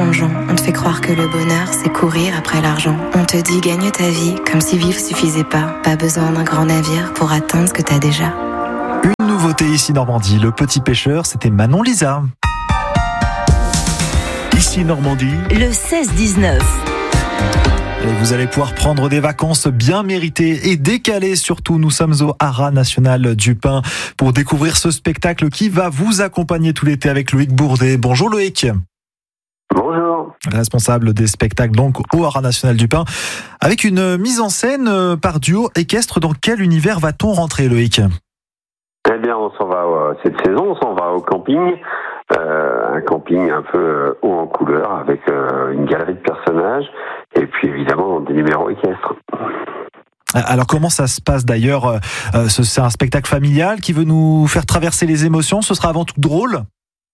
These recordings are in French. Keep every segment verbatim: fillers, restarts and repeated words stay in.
plongeon. On te fait croire que le bonheur, c'est courir après l'argent. On te dit gagne ta vie, comme si vivre suffisait pas. Pas besoin d'un grand navire pour atteindre ce que t'as déjà. Une nouveauté ici Normandie, le petit pêcheur, c'était Manon Lisa. Ici Normandie, le seize dix-neuf. Et vous allez pouvoir prendre des vacances bien méritées et décalées surtout. Nous sommes au Haras National du Pin pour découvrir ce spectacle qui va vous accompagner tout l'été avec Loïc Bourdet. Bonjour Loïc. Bonjour. Responsable des spectacles donc au Haras National du Pin. Avec une mise en scène par duo équestre, dans quel univers va-t-on rentrer Loïc ? Eh bien, on s'en va euh, cette saison, on s'en va au camping. Euh, un camping un peu euh, haut en couleur avec euh, une galerie de personnages et puis évidemment des numéros équestres. Alors comment ça se passe d'ailleurs euh, C'est un spectacle familial qui veut nous faire traverser les émotions. Ce sera avant tout drôle.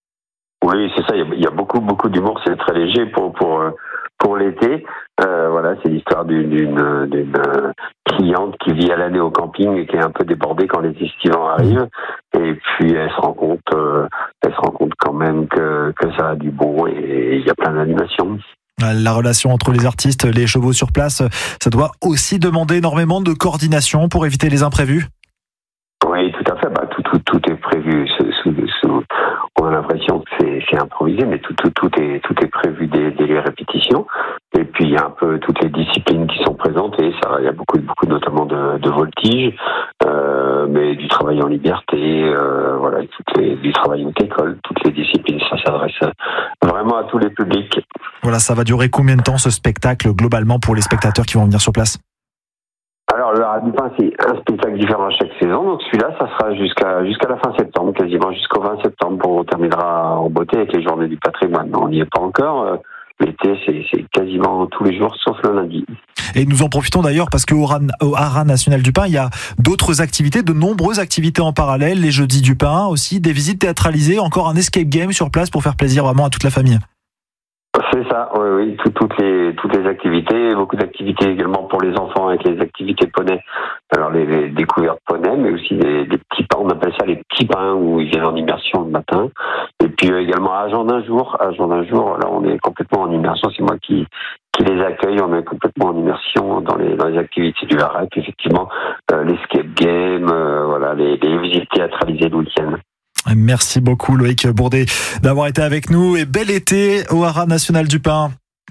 Oui, c'est ça. Il y a, il y a beaucoup beaucoup d'humour. C'est très léger pour pour pour l'été. Euh, voilà, c'est l'histoire d'une, d'une, d'une cliente qui vit à l'année au camping et qui est un peu débordée quand les estivants arrivent. Et puis elle se rend compte, euh, elle se rend compte quand même que que ça a du bon et il y a plein d'animations. La relation entre les artistes, les chevaux sur place, ça doit aussi demander énormément de coordination pour éviter les imprévus. Oui, tout à fait. Bah, tout, tout, tout est prévu. Sous, sous, sous, on a l'impression que c'est, c'est improvisé, mais tout, tout, tout est, tout est prévu dès, dès les répétitions. Et puis il y a un peu toutes les disciplines qui sont présentes et ça, il y a beaucoup, beaucoup notamment de, de voltige, euh, mais du travail en liberté, euh, voilà, toutes les, du travail en école, toutes les disciplines. Ça s'adresse vraiment à tous les publics. Voilà, ça va durer combien de temps ce spectacle globalement pour les spectateurs qui vont venir sur place ? Alors, le Haras du Pin, c'est un spectacle différent chaque saison. Donc, celui-là, ça sera jusqu'à, jusqu'à la fin septembre, quasiment jusqu'au vingt septembre. On terminera en beauté avec les journées du patrimoine. On n'y est pas encore. L'été, c'est, c'est quasiment tous les jours, sauf le lundi. Et nous en profitons d'ailleurs parce qu'au Haras National du Pin, il y a d'autres activités, de nombreuses activités en parallèle. Les jeudis du Pin aussi, des visites théâtralisées, encore un escape game sur place pour faire plaisir vraiment à toute la famille. C'est ça, oui, oui, tout, toutes les toutes les activités, beaucoup d'activités également pour les enfants avec les activités poney. Alors les, les découvertes poney, mais aussi des, des petits pains, on appelle ça les petits pains où ils viennent en immersion le matin. Et puis euh, également à Agent d'un jour, à Agent d'un jour, là on est complètement en immersion, c'est moi qui qui les accueille, on est complètement en immersion dans les dans les activités du Haras. Et puis effectivement euh, l'escape game, euh, voilà, les, les visites théâtralisées le week-end. Merci beaucoup Loïc Bourdet d'avoir été avec nous et bel été au Haras National du Pin.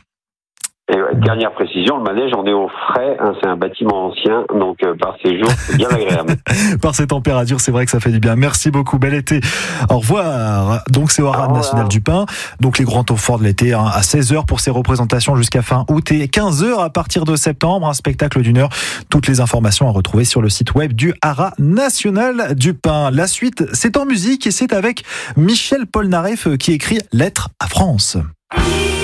Et ouais, dernière précision, le manège, on est au frais, hein, c'est un bâtiment ancien, donc euh, par ces jours, c'est bien agréable. Par ces températures, c'est vrai que ça fait du bien. Merci beaucoup, bel été. Au revoir. Donc c'est au Haras National du Pin, donc les grands temps forts de l'été, hein, à seize heures pour ces représentations jusqu'à fin août et quinze heures à partir de septembre, un spectacle d'une heure. Toutes les informations à retrouver sur le site web du Haras National du Pin. La suite, c'est en musique et c'est avec Michel Polnareff qui écrit Lettre à France.